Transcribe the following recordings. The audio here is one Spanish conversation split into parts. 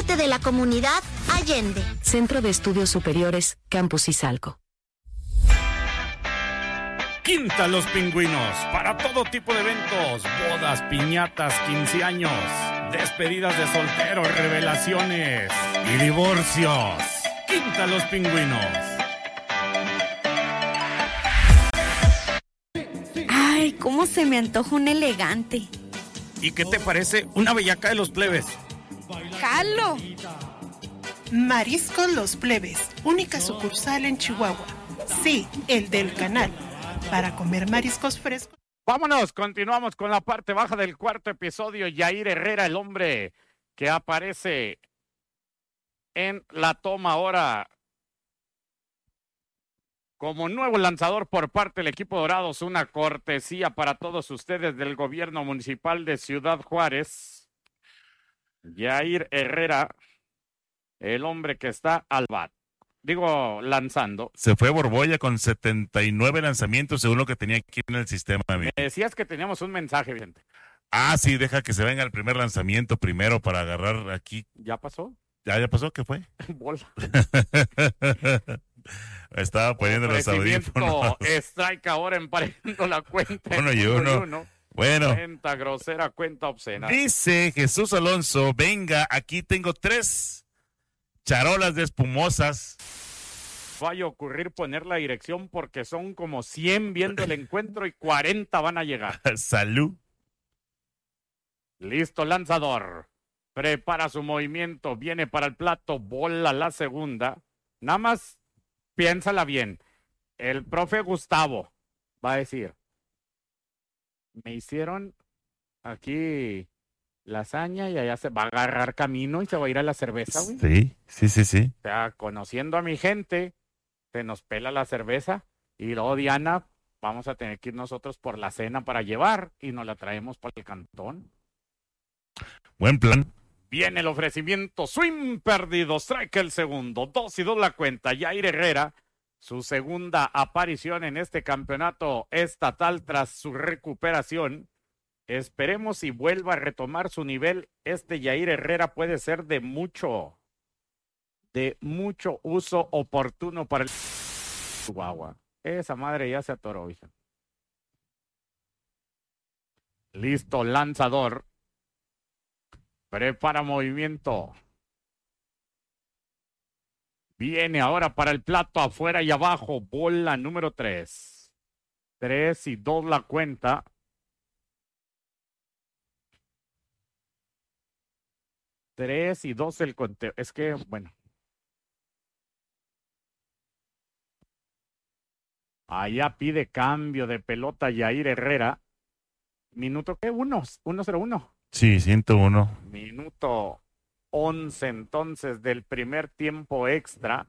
parte de la comunidad Allende. Centro de Estudios Superiores, Campus Izalco. Quinta Los Pingüinos, para todo tipo de eventos, bodas, piñatas, 15 años, despedidas de solteros, revelaciones y divorcios. Quinta Los Pingüinos. Ay, cómo se me antoja un elegante. ¿Y qué te parece una bellaca de los plebes? ¡Jalo! Mariscos Los Plebes, única sucursal en Chihuahua. Sí, el del canal. Para comer mariscos frescos. Vámonos, continuamos con la parte baja del cuarto episodio. Yair Herrera, el hombre que aparece en la toma ahora como nuevo lanzador por parte del equipo Dorados. Una cortesía para todos ustedes del gobierno municipal de Ciudad Juárez. Yair Herrera, el hombre que está al bat. Digo, lanzando. Se fue Borbolla con 79 lanzamientos según lo que tenía aquí en el sistema. Me decías que teníamos un mensaje, Vicente. Ah, sí, deja que se venga el primer lanzamiento primero para agarrar aquí. ¿Ya pasó? ¿Ya pasó? ¿Qué fue? Bola. Estaba poniendo los audífonos. Strike ahora emparejando la cuenta. Uno y uno. Bueno. Cuenta grosera, cuenta obscena. Dice Jesús Alonso, venga, aquí tengo 3 charolas de espumosas. Vaya a ocurrir poner la dirección porque son como 100 viendo el encuentro y 40 van a llegar. Salud. Listo, lanzador. Prepara su movimiento, viene para el plato, bola la segunda. Nada más piénsala bien. El profe Gustavo va a decir, me hicieron aquí lasaña y allá se va a agarrar camino y se va a ir a la cerveza, güey. Sí. O sea, conociendo a mi gente, se nos pela la cerveza y luego Diana, vamos a tener que ir nosotros por la cena para llevar y nos la traemos para el cantón. Buen plan. Viene el ofrecimiento, swing perdido, strike el segundo, 2-2 la cuenta. Yair Herrera, su segunda aparición en este campeonato estatal tras su recuperación. Esperemos y vuelva a retomar su nivel. Este Yair Herrera puede ser de mucho uso oportuno para el Chihuahua. Esa madre ya se atoró, hija. Listo, lanzador. Prepara movimiento. Viene ahora para el plato afuera y abajo. Bola número 3. 3-2 la cuenta. Tres y 2 el conteo. Es que, bueno. Allá pide cambio de pelota Yair Herrera. ¿Minuto qué? 1-0-1. Sí, 101. Minuto 11 entonces del primer tiempo extra.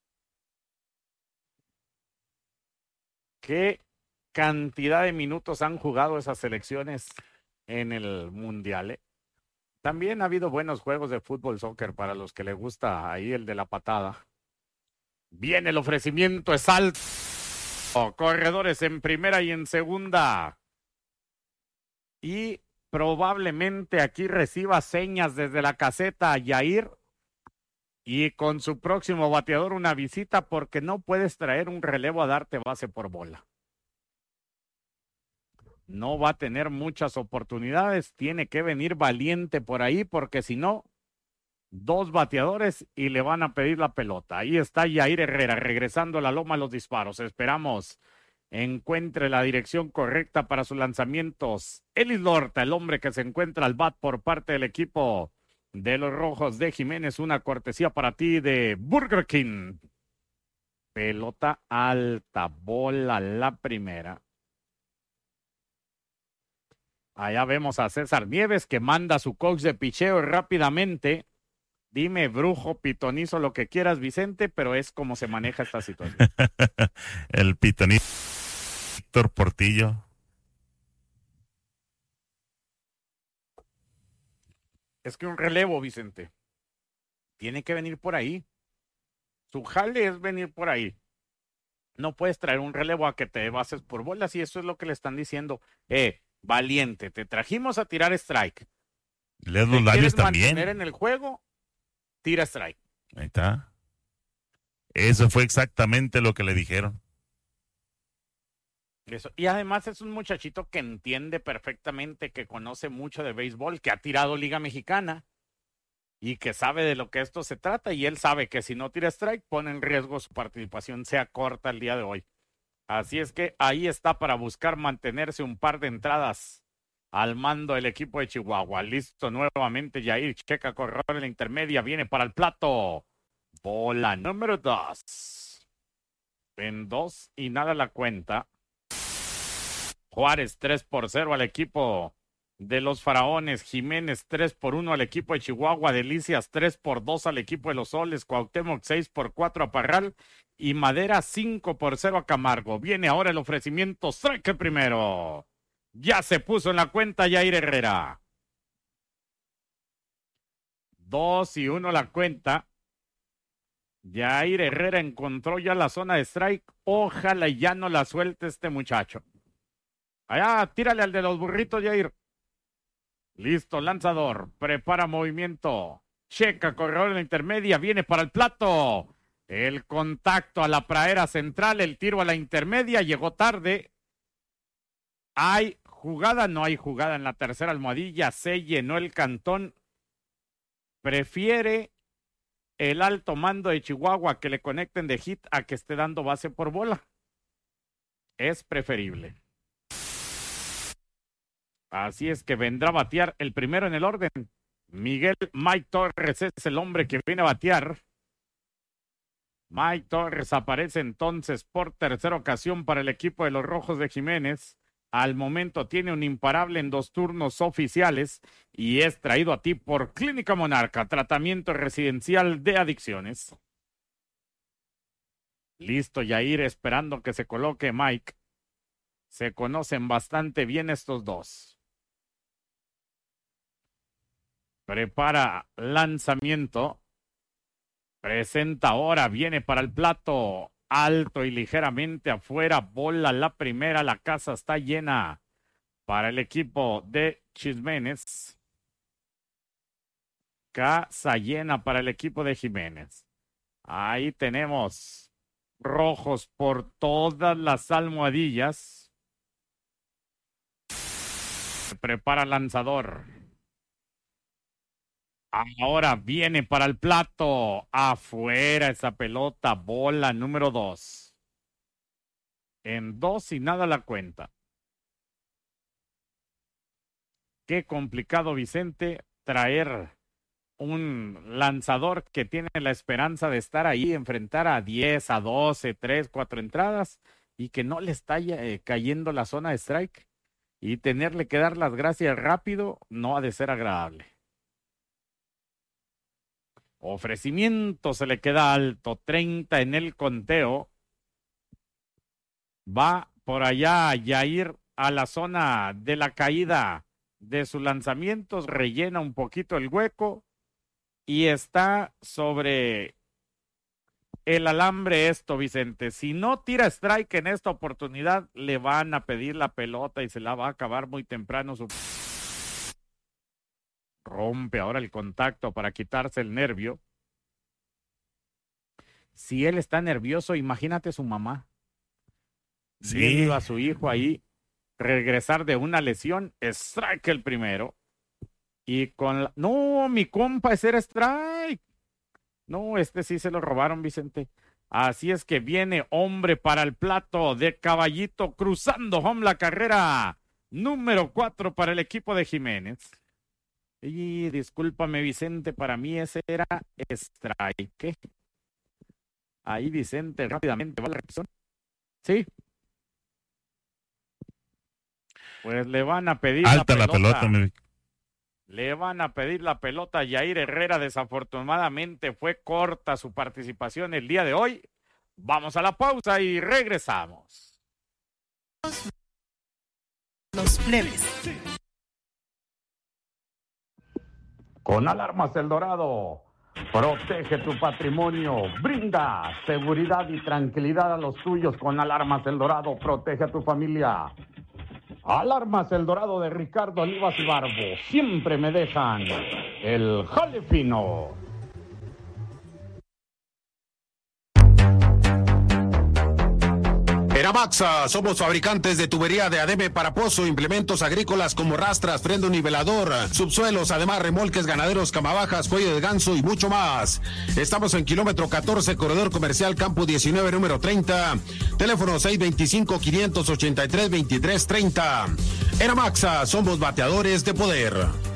¿Qué cantidad de minutos han jugado esas selecciones en el Mundial? También ha habido buenos juegos de fútbol, soccer para los que les gusta ahí el de la patada. Viene el ofrecimiento, es alto. Corredores en primera y en segunda. Y probablemente aquí reciba señas desde la caseta a Yair. Y con su próximo bateador una visita porque no puedes traer un relevo a darte base por bola. No va a tener muchas oportunidades, tiene que venir valiente por ahí porque si no, 2 bateadores y le van a pedir la pelota. Ahí está Yair Herrera regresando a la loma a los disparos. Esperamos encuentre la dirección correcta para sus lanzamientos. Elis Lorta, el hombre que se encuentra al bat por parte del equipo de los Rojos de Jiménez. Una cortesía para ti de Burger King. Pelota alta, bola la primera. Allá vemos a César Nieves que manda su coach de picheo rápidamente. Dime, brujo, pitonizo, lo que quieras, Vicente, pero es como se maneja esta situación. El pitonizo Víctor Portillo. Es que un relevo, Vicente, tiene que venir por ahí. Su jale es venir por ahí. No puedes traer un relevo a que te bases por bolas y eso es lo que le están diciendo. Valiente, te trajimos a tirar strike. Lees los labios también. ¿Mantener en el juego tira strike. Ahí está. Eso fue exactamente lo que le dijeron. Eso. Y además es un muchachito que entiende perfectamente, que conoce mucho de béisbol, que ha tirado Liga Mexicana y que sabe de lo que esto se trata, y él sabe que si no tira strike pone en riesgo su participación, sea corta el día de hoy. Así es que ahí está para buscar mantenerse un par de entradas al mando del equipo de Chihuahua. Listo nuevamente Yair, checa corredor en la intermedia, viene para el plato. Bola número 2. En 2 y nada la cuenta. Juárez 3-0 al equipo de los Faraones. Jiménez 3-1 al equipo de Chihuahua. Delicias 3-2 al equipo de los Soles. Cuauhtémoc 6-4 a Parral. Y Madera 5-0 a Camargo. Viene ahora el ofrecimiento. Strike primero. Ya se puso en la cuenta Yair Herrera. 2-1 la cuenta. Yair Herrera encontró ya la zona de strike. Ojalá ya no la suelte este muchacho. Allá, tírale al de los burritos, Yair. Listo, lanzador. Prepara movimiento. Checa, corredor en la intermedia. Viene para el plato. El contacto a la pradera central. El tiro a la intermedia. Llegó tarde. ¿Hay jugada? No hay jugada en la tercera almohadilla. Se llenó el cantón. Prefiere el alto mando de Chihuahua que le conecten de hit a que esté dando base por bola. Es preferible. Así es que vendrá a batear el primero en el orden. Miguel Mike Torres es el hombre que viene a batear. Mike Torres aparece entonces por tercera ocasión para el equipo de los Rojos de Jiménez. Al momento tiene un imparable en 2 turnos oficiales y es traído a ti por Clínica Monarca, tratamiento residencial de adicciones. Listo, Yair, esperando que se coloque Mike. Se conocen bastante bien estos dos. Prepara lanzamiento. Presenta ahora, viene para el plato. Alto y ligeramente afuera. Bola la primera. La casa está llena para el equipo de Jiménez. Casa llena para el equipo de Jiménez. Ahí tenemos rojos por todas las almohadillas. Se prepara el lanzador. Ahora viene para el plato. Afuera esa pelota. Bola número 2. En 2 y nada la cuenta. Qué complicado, Vicente, traer un lanzador que tiene la esperanza de estar ahí, enfrentar a 10, a 12, 3, 4 entradas y que no le está cayendo la zona de strike, y tenerle que dar las gracias rápido no ha de ser agradable. Ofrecimiento se le queda alto, 30 en el conteo. Va por allá Yair a la zona de la caída de sus lanzamientos, rellena un poquito el hueco y está sobre el alambre esto, Vicente. Si no tira strike en esta oportunidad, le van a pedir la pelota y se la va a acabar muy temprano. Rompe ahora el contacto para quitarse el nervio. Si él está nervioso, imagínate su mamá. Sí. Viendo a su hijo ahí regresar de una lesión. Strike el primero. Y con la... No, mi compa, ese era strike. No, este sí se lo robaron, Vicente. Así es que viene hombre para el plato de Caballito, cruzando home la carrera. Número 4 para el equipo de Jiménez. Y discúlpame, Vicente, para mí ese era strike. Ahí Vicente rápidamente va a la reacción. Sí. Pues le van a pedir alta la pelota. Le van a pedir la pelota a Yair Herrera. Desafortunadamente fue corta su participación el día de hoy. Vamos a la pausa y regresamos. Los plebes. Con Alarmas El Dorado, protege tu patrimonio, brinda seguridad y tranquilidad a los tuyos. Con Alarmas El Dorado, protege a tu familia. Alarmas El Dorado de Ricardo Olivas y Barbo, siempre me dejan el jale fino. En Amaxa somos fabricantes de tubería de ADM para pozo, implementos agrícolas como rastras, freno nivelador, subsuelos, además remolques ganaderos, camabajas, cuello de ganso y mucho más. Estamos en kilómetro 14, corredor comercial Campo 19, número 30. Teléfono 625-583-2330. En Amaxa somos bateadores de poder.